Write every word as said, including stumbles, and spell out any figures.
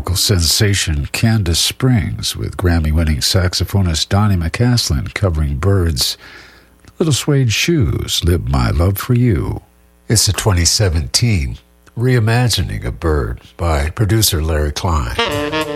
vocal sensation Candace Springs with Grammy-winning saxophonist Donnie McCaslin covering Byrds' Little Suede Shoes, Live My Love for You. It's a twenty seventeen reimagining of Byrd by producer Larry Klein.